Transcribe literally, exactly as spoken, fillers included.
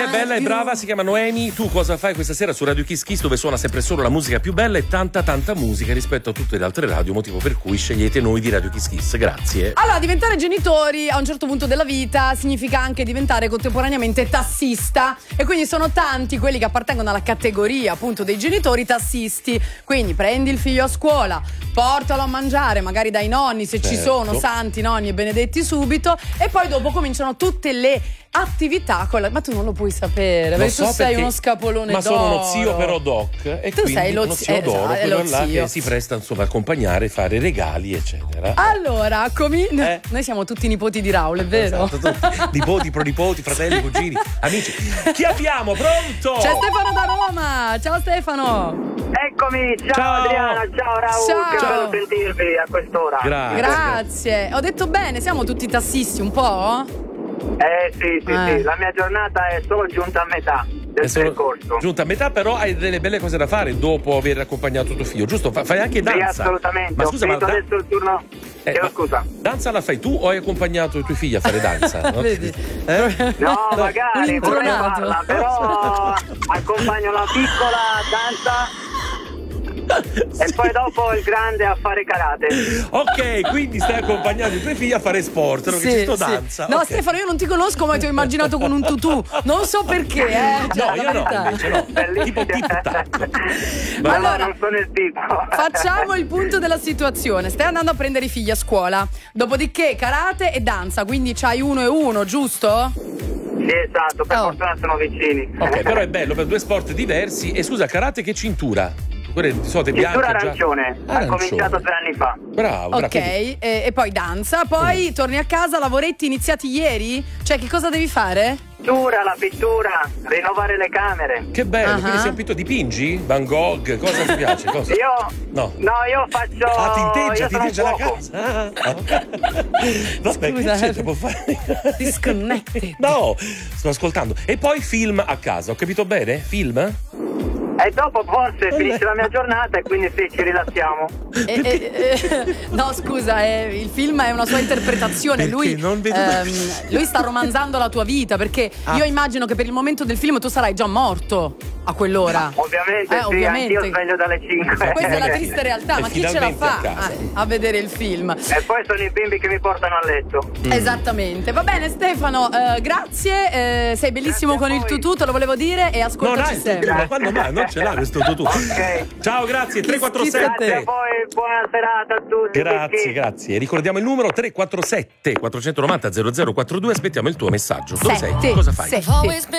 è bella e brava, si chiama Noemi. Tu cosa fai questa sera su Radio Kiss Kiss, dove suona sempre solo la musica più bella e tanta tanta musica rispetto a tutte le altre radio, motivo per cui scegliete noi di Radio Kiss Kiss. Grazie. Allora, diventare genitori a un certo punto della vita significa anche diventare contemporaneamente tassista, e quindi sono tanti quelli che appartengono alla categoria appunto dei genitori tassisti. Quindi prendi il figlio a scuola, portalo a mangiare magari dai nonni, se certo. ci sono, santi nonni e benedetti subito, e poi dopo cominciano tutte le attività con la... Ma tu non lo puoi sapere, Lo perché so tu sei perché- uno scapolone ma d'oro. sono uno zio però doc, e Tu quindi sei lo uno zi- zio d'oro, esatto, è quello lo là zio. che si presta insomma a accompagnare, fare regali eccetera. Allora, comi... Eh. noi siamo tutti nipoti di Raul, è vero? Esatto, tutti. Nipoti, pronipoti, fratelli, cugini, amici. Chi abbiamo? Pronto? C'è Stefano da Roma. Ciao Stefano. Eccomi, ciao, Ciao. Adriana, ciao Raul, Ciao. che bello sentirvi a quest'ora. Grazie. Grazie. Ho detto bene, siamo tutti tassisti un po'? Eh sì, sì, Eh. sì, la mia giornata è solo giunta a metà del È solo percorso. giunta a metà, però hai delle belle cose da fare dopo aver accompagnato tuo figlio, giusto? Fa- Fai anche Sì, danza. assolutamente, Ma ho scusa, ma finito da- adesso il turno. eh, Chiedo ma scusa. danza la fai tu o hai accompagnato i tuoi figli a fare danza? No? Vedi? Eh? No, Un magari vorrei intronato. farla, però accompagno la piccola a danza e poi dopo il grande a fare karate. Ok, quindi stai accompagnando i tuoi figli a fare sport, no? Che ci sto sì. danza. No, ok. Stefano, io non ti conosco, ma ti ho immaginato con un tutù. Non so perché, eh. Cioè, No, la io no, verità. invece no. Bellissimo. Tipo tic tac. Ma Allora, no, non sono il tipo. Facciamo il punto della situazione. Stai andando a prendere i figli a scuola. Dopodiché karate e danza, quindi c'hai uno e uno, giusto? Sì, esatto, per Oh. fortuna sono vicini. Ok, però è bello per due sport diversi. E scusa, karate che cintura? Quelle di solito bianche. Cintura già- arancione, ha Arancione. cominciato tre anni fa. Bravo, bravo. Ok, quindi- e, e poi danza. Poi torni a casa, lavoretti iniziati ieri? Cioè, che cosa devi fare? Pittura, la pittura, rinnovare le camere. Che bello, Ah. quindi sei un pitto dipingi? Van Gogh, cosa ti piace? Cosa? Io No. no, io faccio Ah, tinteggia, io sono un tinteggia la cuoco. casa. Ah, ok. Vabbè, Scusa, che c'è? Può fare? Disconnected. No, sto ascoltando. E poi film a casa, ho capito bene? Film? E dopo forse finisce la mia giornata e quindi sì, ci rilassiamo. Eh, eh, eh, no, scusa, eh, il film è una sua interpretazione. Perché Lui, non vedo- ehm, lui sta romanzando la tua vita, perché Ah. io immagino che per il momento del film tu sarai già morto a quell'ora. Ovviamente Eh, sì, ovviamente. anch'io sveglio dalle cinque. Questa è la triste realtà, E ma chi ce la finalmente fa a casa. a, a vedere il film? E poi sono i bimbi che mi portano a letto. Esattamente. Va bene, Stefano, eh, grazie. eh, sei bellissimo Grazie a con il voi. tutù, te lo volevo dire, e No, ascoltaci dai, sempre. ma quando mai? Non ce l'ha questo tutù. Ok. Ciao, grazie. tre quattro schifo a te. Grazie a sette. voi, buona serata a tutti. Grazie, Perché- grazie. Ricordiamo il numero tre quattro sette quattrocentonovanta zero zero quattro due. Aspettiamo il tuo messaggio. Dove sei? Sette, Cosa fai? sette.